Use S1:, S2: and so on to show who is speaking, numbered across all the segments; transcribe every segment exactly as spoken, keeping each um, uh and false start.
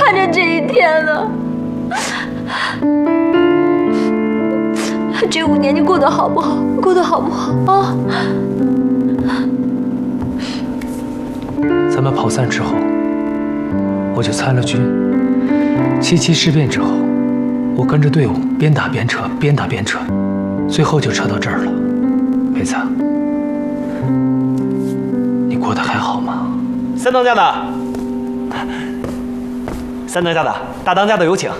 S1: 看着这一天了。这五年你过得好不好？过得好不好啊？
S2: 咱们跑散之后，我就参了军。七七事变之后，我跟着队伍边打边撤，边打边撤，最后就撤到这儿了。梅子，你过得还好吗？
S3: 三当家的，三当家的，大当家的有请。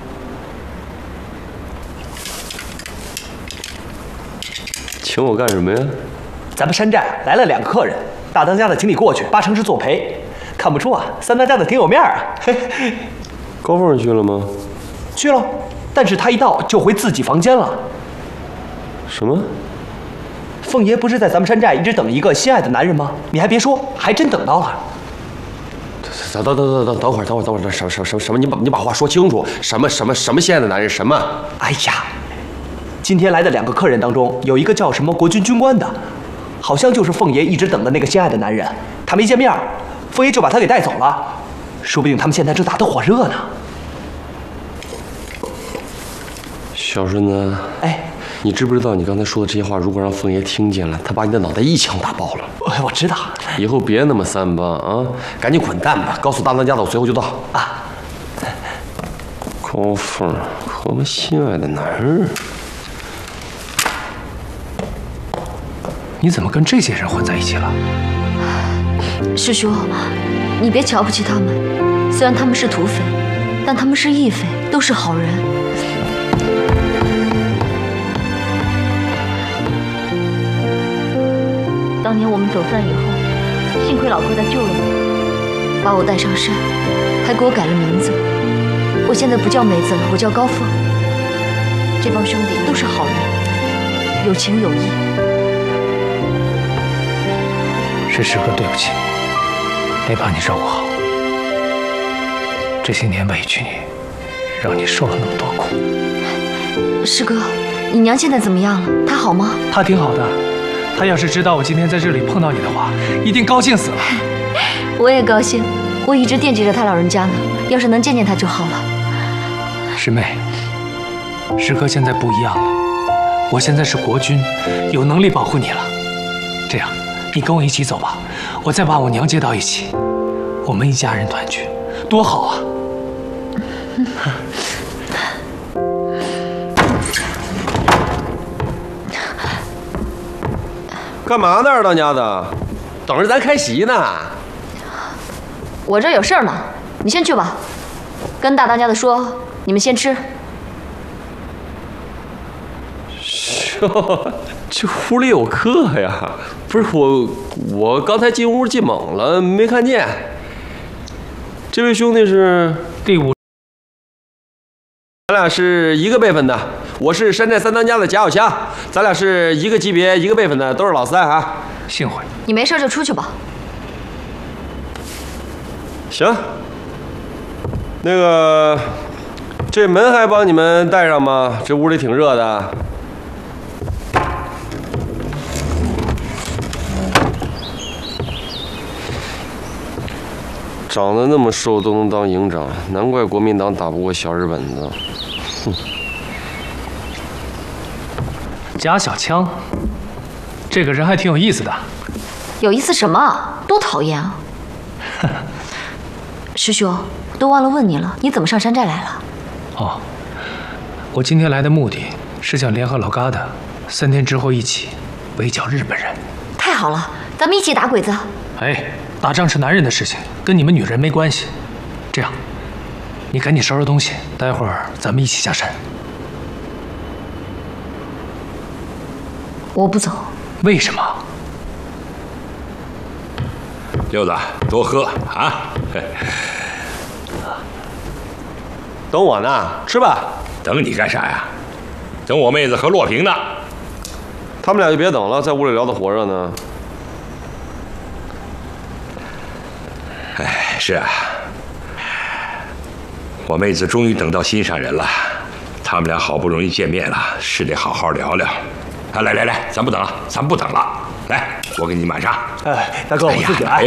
S4: 请我干什么呀？
S3: 咱们山寨来了两个客人，大当家的请你过去，八成是作陪。看不出啊，三当家的挺有面啊。
S4: 高凤去了吗？
S3: 去了，但是他一到就回自己房间了。
S4: 什么？
S3: 凤爷不是在咱们山寨一直等一个心爱的男人吗？你还别说，还真等到了。
S4: 等等等等等等会儿，等会儿等会儿，什么什么什么什么？你把你把话说清楚，什么什么什么心爱的男人？什么？
S3: 哎呀，今天来的两个客人当中，有一个叫什么国军军官的，好像就是凤爷一直等的那个心爱的男人。他没见面，凤爷就把他给带走了，说不定他们现在正打得火热呢。
S4: 小顺子，
S3: 哎，
S4: 你知不知道你刚才说的这些话，如果让凤爷听见了，他把你的脑袋一枪打爆了。
S3: 我我知道，
S4: 以后别那么三八啊，赶紧滚蛋吧！告诉大当家的，我随后就到。
S3: 啊，
S4: 高凤和我们心爱的男人，
S2: 你怎么跟这些人混在一起了？
S1: 师兄，你别瞧不起他们，虽然他们是土匪，但他们是义匪，都是好人。当年我们走散以后，幸亏老太太救了我，把我带上山，还给我改了名字。我现在不叫梅子了，我叫高凤。这帮兄弟都是好人，有情有义。
S2: 是师哥对不起，没把你照顾好。这些年委屈你，让你受了那么多苦。
S1: 师哥，你娘现在怎么样了？她好吗？
S2: 她挺好的。她要是知道我今天在这里碰到你的话，一定高兴死了。
S1: 我也高兴，我一直惦记着她老人家呢。要是能见见她就好了。
S2: 师妹，师哥现在不一样了，我现在是国军，有能力保护你了。这样，你跟我一起走吧，我再把我娘接到一起，我们一家人团聚，多好啊！
S4: 干嘛呢，二当家的？等着咱开席呢。
S1: 我这儿有事儿呢，你先去吧。跟大当家的说，你们先吃。
S4: 哟，这屋里有客呀！不是我，我刚才进屋进猛了，没看见。这位兄弟是
S2: 第五，
S4: 咱俩是一个辈分的。我是山寨三当家的贾小强，咱俩是一个级别、一个辈分的，都是老三啊。
S2: 幸会。
S1: 你没事就出去吧。
S4: 行。那个，这门还帮你们带上吗？这屋里挺热的。长得那么瘦都能当营长，难怪国民党打不过小日本子。哼。
S2: 贾小枪，这个人还挺有意思的。
S1: 有意思什么？多讨厌啊！师兄，都忘了问你了，你怎么上山寨来了？
S2: 哦，我今天来的目的是想联合老疙瘩，三天之后一起围剿日本人。
S1: 太好了，咱们一起打鬼子。
S2: 哎，打仗是男人的事情，跟你们女人没关系。这样，你赶紧收拾东西，待会儿咱们一起下山。
S1: 我不走。
S2: 为什么？
S5: 六子，多喝啊！
S4: 等我呢，吃吧。
S5: 等你干啥呀？等我妹子和洛平呢。
S4: 他们俩就别等了，在屋里聊得火热呢。
S5: 哎，是啊，我妹子终于等到心上人了。他们俩好不容易见面了，是得好好聊聊。啊，来来来，咱不等了，咱不等了，来，我给你满上。
S3: 哎，大哥，我自己来。